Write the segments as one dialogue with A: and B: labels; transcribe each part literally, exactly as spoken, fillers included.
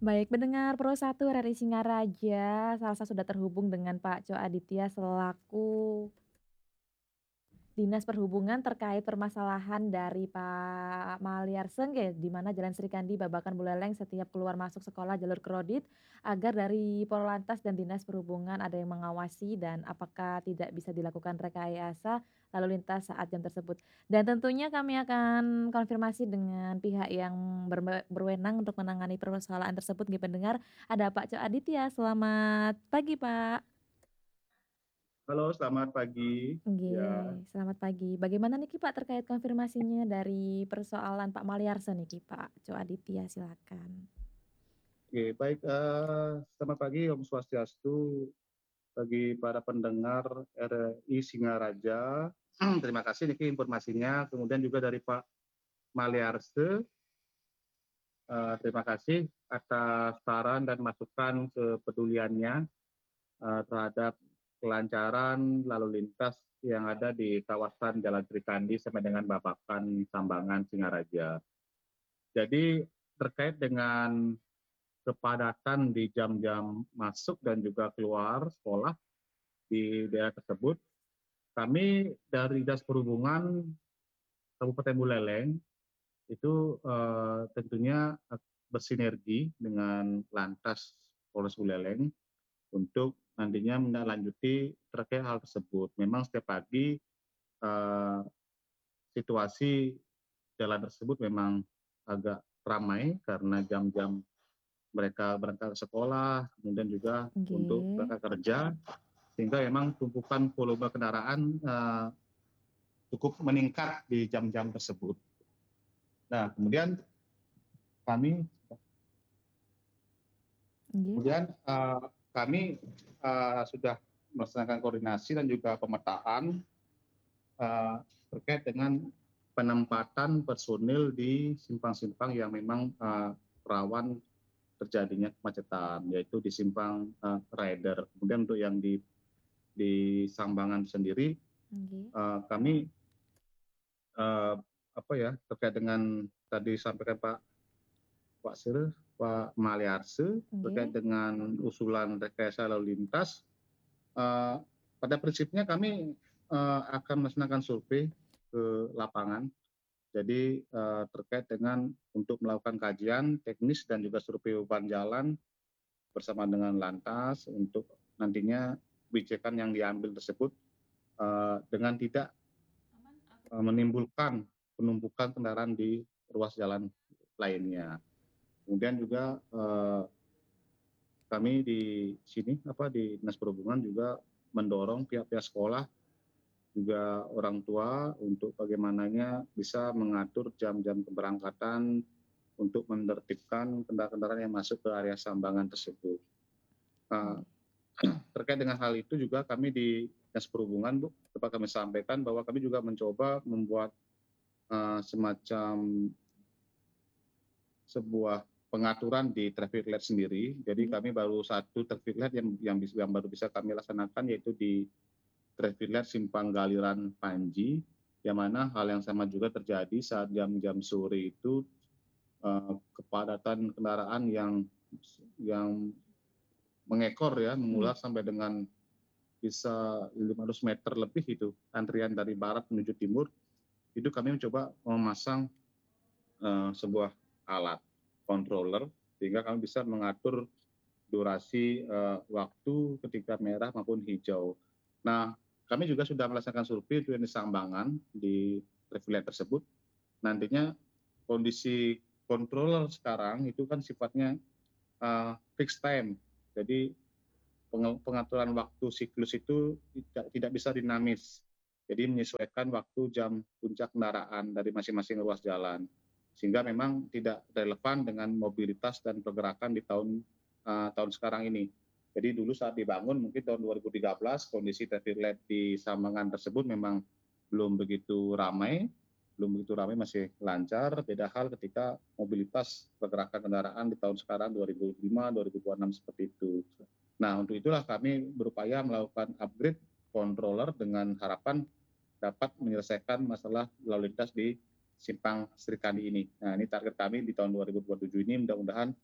A: Baik, pendengar Pro satu R R I Singaraja, Salsa sudah terhubung dengan Pak Co Aditya selaku Dinas Perhubungan terkait permasalahan dari Pak Maliar Sengge, di mana Jalan Srikandi, Babakan, Buleleng setiap keluar masuk sekolah jalur Krodit, agar dari Polantas dan Dinas Perhubungan ada yang mengawasi dan apakah tidak bisa dilakukan rekayasa lalu lintas saat jam tersebut. Dan tentunya kami akan konfirmasi dengan pihak yang berme berwenang untuk menangani permasalahan tersebut nggih pendengar. Ada Pak Co Aditya, selamat pagi Pak.
B: Halo, selamat pagi. Ya,
A: Nggih, selamat pagi. Bagaimana niki Pak terkait konfirmasinya dari persoalan Pak Maliarsen niki Pak Co Aditya, silakan.
B: oke, baik. eh, selamat pagi, Om Swastiastu, bagi para pendengar R R I Singaraja. Terima kasih niki informasinya. Kemudian juga dari Pak Maliarse, eh, terima kasih atas saran dan masukan kepeduliannya eh, terhadap kelancaran lalu lintas yang ada di kawasan Jalan Trikandi sampai dengan Babakan Sambangan Singaraja. Jadi terkait dengan kepadatan di jam-jam masuk dan juga keluar sekolah di daerah tersebut, kami dari Dinas Perhubungan Kabupaten Buleleng itu eh, tentunya bersinergi dengan Lantas Polres Buleleng untuk nantinya menindaklanjuti terkait hal tersebut. Memang setiap pagi eh, situasi jalan tersebut memang agak ramai karena jam-jam mereka berangkat ke sekolah, kemudian juga untuk
A: Nggih,
B: berangkat kerja, sehingga memang tumpukan volume kendaraan uh, cukup meningkat di jam-jam tersebut. Nah, kemudian kami
A: nggih, Pak.
B: kemudian uh, kami uh, sudah melaksanakan koordinasi dan juga pemetaan uh, terkait dengan penempatan personil di simpang-simpang yang memang uh, rawan terjadinya kemacetan, yaitu di simpang uh, rider. Kemudian untuk yang di di Sambangan sendiri,
A: Nggih,
B: uh, kami uh, apa ya terkait dengan tadi sampaikan Pak Pak Sir, Pak Maliarse terkait
A: nggih,
B: dengan usulan rekayasa lalu lintas. Uh, pada prinsipnya kami uh, akan melaksanakan survei ke lapangan. Jadi uh, terkait dengan untuk melakukan kajian teknis dan juga survei beban jalan bersama dengan Lantas untuk nantinya kebijakan yang diambil tersebut uh, dengan tidak uh, menimbulkan penumpukan kendaraan di ruas jalan lainnya. Kemudian juga eh, kami di sini apa di Dinas Perhubungan juga mendorong pihak-pihak sekolah juga orang tua untuk bagaimananya bisa mengatur jam-jam keberangkatan untuk menertibkan kendaraan-kendaraan yang masuk ke area Sambangan tersebut. Nah,
A: nggih.
B: terkait dengan hal itu juga kami di Dinas Perhubungan, Bu, dapat kami sampaikan bahwa kami juga mencoba membuat eh, semacam sebuah pengaturan di traffic light sendiri. Jadi
A: Nggih,
B: kami baru satu traffic light yang yang, bis- yang baru bisa kami laksanakan yaitu di traffic light Simpang Galiran Panji, yang mana hal yang sama juga terjadi saat jam-jam sore itu eh, kepadatan kendaraan yang yang mengekor ya,
A: nggih.
B: mengular sampai dengan bisa lima ratus meter lebih itu antrian dari barat menuju timur. Itu kami mencoba memasang eh, sebuah alat controller sehingga kami bisa mengatur durasi eh, waktu ketika merah maupun hijau. Nah, kami juga sudah melaksanakan survei di Sambangan di traffic tersebut. Nantinya kondisi controller sekarang itu kan sifatnya uh, fixed time. Jadi pengaturan waktu siklus itu tidak, tidak bisa dinamis. Jadi menyesuaikan waktu jam puncak kendaraan dari masing-masing ruas jalan. Sehingga memang tidak relevan dengan mobilitas dan pergerakan di tahun uh, tahun sekarang ini. Jadi dulu saat dibangun mungkin tahun dua ribu tiga belas kondisi traffic light di Samangan tersebut memang belum begitu ramai, belum begitu ramai masih lancar. Beda hal ketika mobilitas pergerakan kendaraan di tahun sekarang dua ribu lima, dua ribu dua puluh enam seperti itu. Nah, untuk itulah kami berupaya melakukan upgrade controller dengan harapan dapat menyelesaikan masalah lalu lintas di Simpang Srikandi ini. Nah, ini target kami di tahun dua ribu dua puluh tujuh ini mudah-mudahan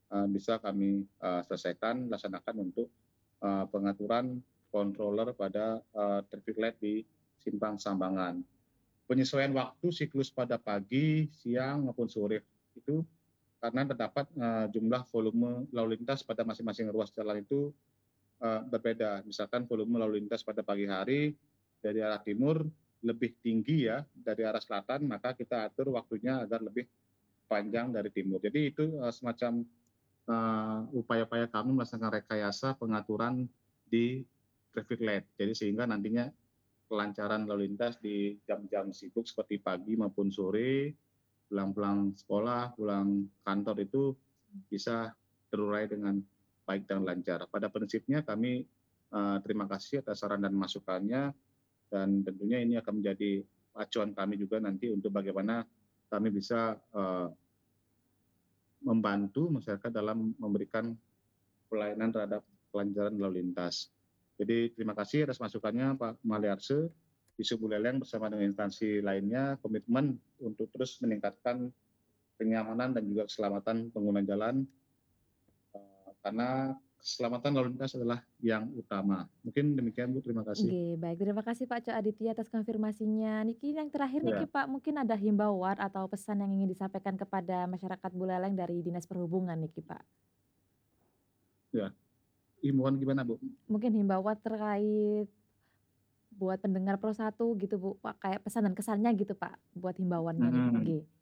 B: eee, bisa kami, eee, selesaikan, laksanakan untuk, eee, pengaturan controller pada, eee, traffic light di simpang Sambangan. Penyesuaian waktu siklus pada pagi, siang, maupun sore itu karena terdapat, eee, jumlah volume lalu lintas pada masing-masing ruas jalan itu, eee, berbeda. Misalkan volume lalu lintas pada pagi hari dari arah timur lebih tinggi ya dari arah selatan, maka kita atur waktunya agar lebih panjang dari timur. Jadi itu, eee, semacam, eee, upaya-upaya kami melaksanakan rekayasa pengaturan di traffic light. Jadi sehingga nantinya kelancaran lalu lintas di jam-jam sibuk seperti pagi maupun sore, pulang-pulang sekolah, pulang kantor itu bisa terurai dengan baik dan lancar. Pada prinsipnya kami, eee, terima kasih atas saran dan masukannya, dan tentunya ini akan menjadi acuan kami juga nanti untuk bagaimana kami bisa, eee, membantu masyarakat dalam memberikan pelayanan terhadap kelancaran lalu lintas. Jadi terima kasih atas masukannya Pak Maliarse. Di Subu Leleng bersama dengan instansi lainnya komitmen untuk terus meningkatkan kenyamanan dan juga keselamatan pengguna jalan, eee, karena keselamatan lalu lintas adalah yang utama. Mungkin demikian Bu, terima kasih.
A: Nggih, baik. Terima kasih Pak Co Aditya atas konfirmasinya. Niki yang terakhir niki
B: Ya,
A: Pak, mungkin ada himbauan atau pesan yang ingin disampaikan kepada masyarakat Buleleng dari Dinas Perhubungan niki Pak?
B: ya. Himbauan gimana Bu?
A: Mungkin himbauan terkait buat pendengar Pro satu gitu Bu, Pak, kayak pesan dan kesannya gitu Pak, buat himbauannya nih,
B: Mhm.
A: nggih.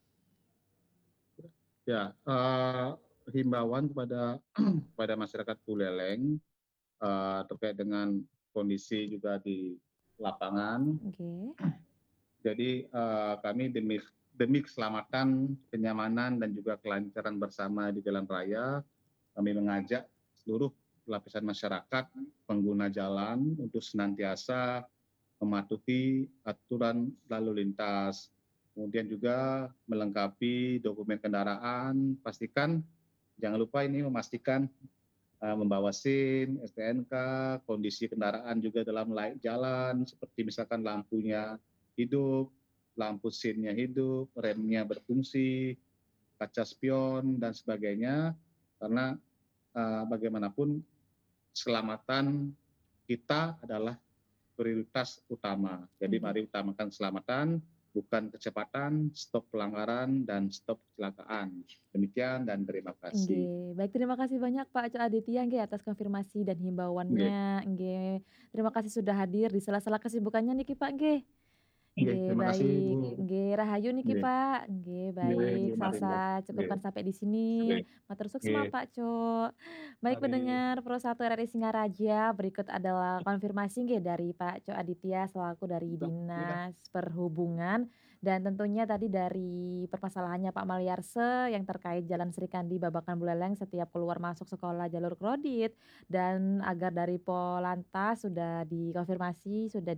B: Ya, eee, himbauan kepada kepada masyarakat Buleleng, eee, terkait dengan kondisi juga di lapangan.
A: Oke.
B: Jadi, eee, kami demi demi keselamatan, kenyamanan, dan juga kelancaran bersama di jalan raya, kami mengajak seluruh lapisan masyarakat, pengguna jalan untuk senantiasa mematuhi aturan lalu lintas. Kemudian juga melengkapi dokumen kendaraan, pastikan jangan lupa ini memastikan, eee, membawa SIM, S T N K, kondisi kendaraan juga dalam layak jalan, seperti misalkan lampunya hidup, lampu SIM-nya hidup, remnya berfungsi, kaca spion, dan sebagainya. Karena, eee, bagaimanapun keselamatan kita adalah prioritas utama. Jadi
A: Nggih.
B: mari utamakan keselamatan, bukan kecepatan, stop pelanggaran, dan stop kecelakaan. Demikian dan terima kasih.
A: Nggih, baik terima kasih banyak Pak Co Aditya nggih atas konfirmasi dan
B: Nggih,
A: himbauannya, nggih. Terima kasih sudah hadir di sela-sela kesibukannya niki Pak, nggih.
B: nggih,
A: Nggih,
B: terima kasih
A: baik.
B: Bu.
A: Nggih, rahayu niki
B: Nggih,
A: Pak. Nggih,
B: nggih,
A: baik.
B: nggih, mari Mbak.
A: Salsa
B: Nggih,
A: cukupkan sampai di sini.
B: nggih,
A: Matur
B: nggih,
A: suksma Pak Co. Baik
B: mari.
A: pendengar Pro satu R R I Singaraja, berikut adalah konfirmasi nggih dari Pak Co Aditya selaku dari
B: Udah, ini dah.
A: Dinas Perhubungan dan tentunya tadi dari permasalahannya Pak Maliarse yang terkait Jalan Serikandi Babakan Buleleng setiap keluar masuk sekolah jalur kredit dan agar dari Polantas sudah dikonfirmasi, sudah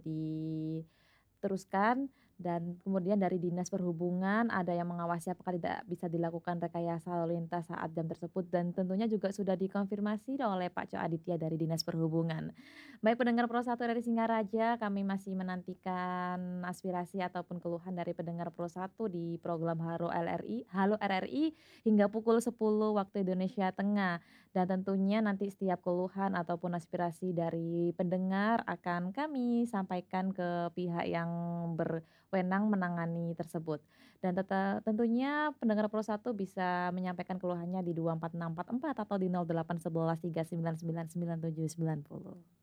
A: diteruskan dan kemudian dari Dinas Perhubungan ada yang mengawasi apakah tidak bisa dilakukan rekayasa lalu lintas saat jam tersebut dan tentunya juga sudah dikonfirmasi oleh Pak Co Aditya dari Dinas Perhubungan. Baik pendengar Pro satu dari Singaraja, kami masih menantikan aspirasi ataupun keluhan dari pendengar Pro satu di program Halo L R I, Halo R R I hingga pukul sepuluh waktu Indonesia Tengah. Dan tentunya nanti setiap keluhan ataupun aspirasi dari pendengar akan kami sampaikan ke pihak yang berwenang menangani tersebut. Dan teta tentunya pendengar Pro satu bisa menyampaikan keluhannya di dua empat enam empat empat atau di nol delapan satu satu tiga sembilan sembilan sembilan tujuh sembilan nol.